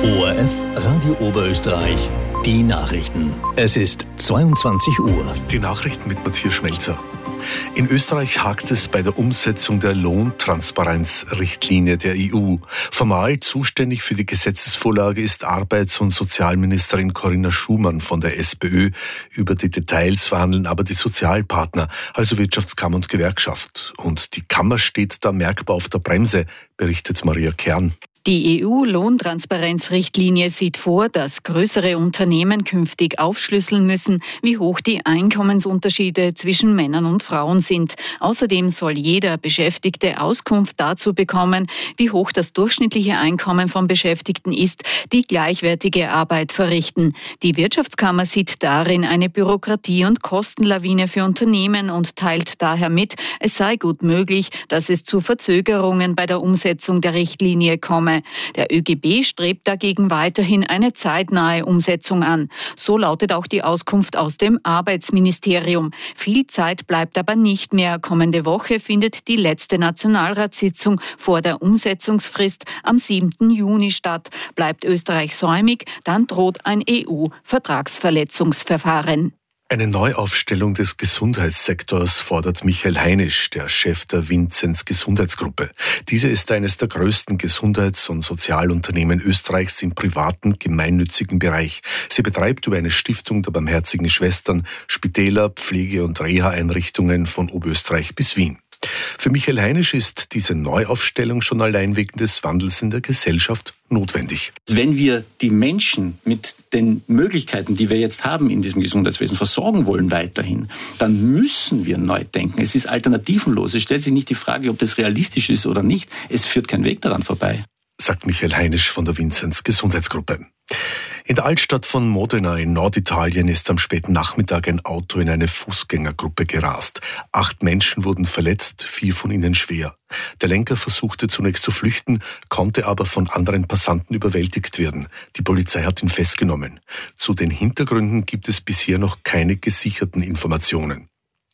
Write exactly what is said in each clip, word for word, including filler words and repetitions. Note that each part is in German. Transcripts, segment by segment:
O R F Radio Oberösterreich, die Nachrichten. Es ist zweiundzwanzig Uhr. Die Nachrichten mit Matthias Schmelzer. In Österreich hakt es bei der Umsetzung der Lohntransparenzrichtlinie der E U. Formal zuständig für die Gesetzesvorlage ist Arbeits- und Sozialministerin Corinna Schumann von der SPÖ. Über die Details verhandeln aber die Sozialpartner, also Wirtschaftskammer und Gewerkschaft. Und die Kammer steht da merkbar auf der Bremse, berichtet Maria Kern. Die E U-Lohntransparenzrichtlinie sieht vor, dass größere Unternehmen künftig aufschlüsseln müssen, wie hoch die Einkommensunterschiede zwischen Männern und Frauen sind. Außerdem soll jeder Beschäftigte Auskunft dazu bekommen, wie hoch das durchschnittliche Einkommen von Beschäftigten ist, die gleichwertige Arbeit verrichten. Die Wirtschaftskammer sieht darin eine Bürokratie- und Kostenlawine für Unternehmen und teilt daher mit, es sei gut möglich, dass es zu Verzögerungen bei der Umsetzung der Richtlinie komme. Der Ö G B strebt dagegen weiterhin eine zeitnahe Umsetzung an. So lautet auch die Auskunft aus dem Arbeitsministerium. Viel Zeit bleibt aber nicht mehr. Kommende Woche findet die letzte Nationalratssitzung vor der Umsetzungsfrist am siebten Juni statt. Bleibt Österreich säumig, dann droht ein E U-Vertragsverletzungsverfahren. Eine Neuaufstellung des Gesundheitssektors fordert Michael Heinisch, der Chef der Vinzenz Gesundheitsgruppe. Diese ist eines der größten Gesundheits- und Sozialunternehmen Österreichs im privaten, gemeinnützigen Bereich. Sie betreibt über eine Stiftung der Barmherzigen Schwestern Spitäler, Pflege- und Reha-Einrichtungen von Oberösterreich bis Wien. Für Michael Heinisch ist diese Neuaufstellung schon allein wegen des Wandels in der Gesellschaft notwendig. Wenn wir die Menschen mit den Möglichkeiten, die wir jetzt haben in diesem Gesundheitswesen, versorgen wollen weiterhin, dann müssen wir neu denken. Es ist alternativenlos. Es stellt sich nicht die Frage, ob das realistisch ist oder nicht. Es führt kein Weg daran vorbei, sagt Michael Heinisch von der Vinzenz Gesundheitsgruppe. In der Altstadt von Modena in Norditalien ist am späten Nachmittag ein Auto in eine Fußgängergruppe gerast. Acht Menschen wurden verletzt, vier von ihnen schwer. Der Lenker versuchte zunächst zu flüchten, konnte aber von anderen Passanten überwältigt werden. Die Polizei hat ihn festgenommen. Zu den Hintergründen gibt es bisher noch keine gesicherten Informationen.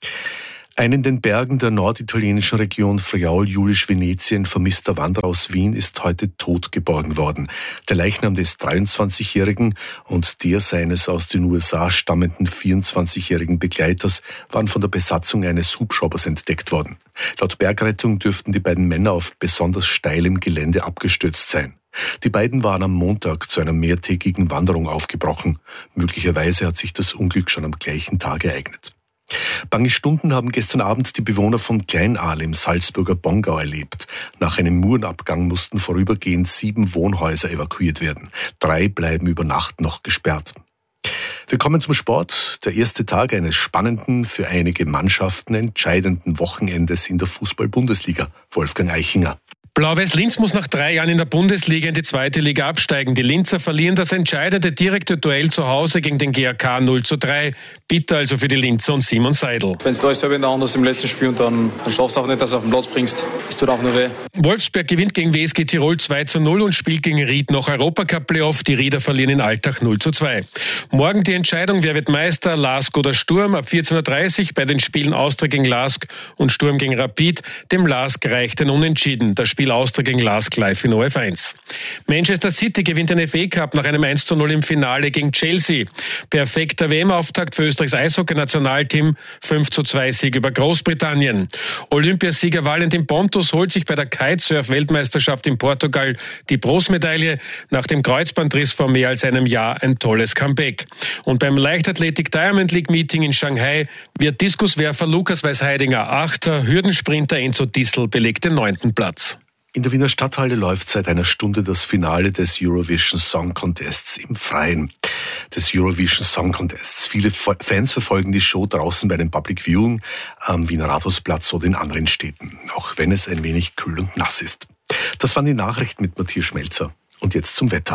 Ein in den Bergen der norditalienischen Region Friaul-Julisch-Venetien vermisster Wanderer aus Wien ist heute tot geborgen worden. Der Leichnam des dreiundzwanzigjährigen und der seines aus den U S A stammenden vierundzwanzigjährigen Begleiters waren von der Besatzung eines Hubschraubers entdeckt worden. Laut Bergrettung dürften die beiden Männer auf besonders steilem Gelände abgestürzt sein. Die beiden waren am Montag zu einer mehrtägigen Wanderung aufgebrochen. Möglicherweise hat sich das Unglück schon am gleichen Tag ereignet. Bange Stunden haben gestern Abend die Bewohner von Kleinaal im Salzburger Bongau erlebt. Nach einem Murenabgang mussten vorübergehend sieben Wohnhäuser evakuiert werden. Drei bleiben über Nacht noch gesperrt. Wir kommen zum Sport. Der erste Tag eines spannenden, für einige Mannschaften entscheidenden Wochenendes in der Fußball-Bundesliga. Wolfgang Eichinger. Blau-Weiß Linz muss nach drei Jahren in der Bundesliga in die zweite Liga absteigen. Die Linzer verlieren das entscheidende direkte Duell zu Hause gegen den G A K null zu drei. Bitter also für die Linzer und Simon Seidel. Wenn du alles selber in der Hand hast im letzten Spiel und dann, dann schaffst du auch nicht, dass du auf den Platz bringst, es tut auch nur weh. Wolfsberg gewinnt gegen W S G Tirol zwei zu null und spielt gegen Ried noch Europacup-Playoff. Die Rieder verlieren in Altach null zu zwei. Morgen die Entscheidung, wer wird Meister, Lask oder Sturm, ab vierzehn Uhr dreißig bei den Spielen Austria gegen Lask und Sturm gegen Rapid. Dem Lask reicht ein Unentschieden. Das Spiel Austria gegen Lask live in O R F eins. Manchester City gewinnt den F A Cup nach einem eins zu null im Finale gegen Chelsea. Perfekter W M-Auftakt für Österreichs Eishockey-Nationalteam, fünf zu zwei Sieg über Großbritannien. Olympiasieger Valentin Pontus holt sich bei der Kitesurf-Weltmeisterschaft in Portugal die Bronzemedaille. Nach dem Kreuzbandriss vor mehr als einem Jahr ein tolles Comeback. Und beim Leichtathletik Diamond League Meeting in Shanghai wird Diskuswerfer Lukas Weisheidinger Achter, Hürdensprinter Enzo Dissel belegt den neunten Platz. In der Wiener Stadthalle läuft seit einer Stunde das Finale des Eurovision Song Contests im Freien. Des Eurovision Song Contests. Viele Fans verfolgen die Show draußen bei dem Public Viewing am Wiener Rathausplatz oder in anderen Städten, auch wenn es ein wenig kühl und nass ist. Das waren die Nachrichten mit Matthias Schmelzer. Und jetzt zum Wetter.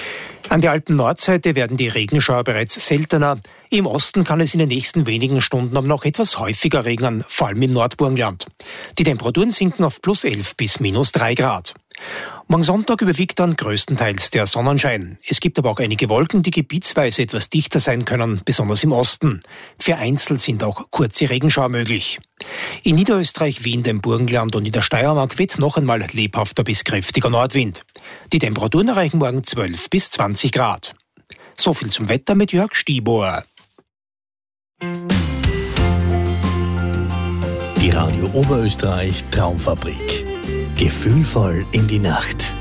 An der Alpen-Nordseite werden die Regenschauer bereits seltener. Im Osten kann es in den nächsten wenigen Stunden aber noch etwas häufiger regnen, vor allem im Nordburgenland. Die Temperaturen sinken auf plus elf bis minus drei Grad. Morgen Sonntag überwiegt dann größtenteils der Sonnenschein. Es gibt aber auch einige Wolken, die gebietsweise etwas dichter sein können, besonders im Osten. Vereinzelt sind auch kurze Regenschauer möglich. In Niederösterreich, Wien, dem Burgenland und in der Steiermark weht noch einmal lebhafter bis kräftiger Nordwind. Die Temperaturen erreichen morgen zwölf bis zwanzig Grad. So viel zum Wetter mit Jörg Stiebohr. Die Radio Oberösterreich Traumfabrik. Gefühlvoll in die Nacht.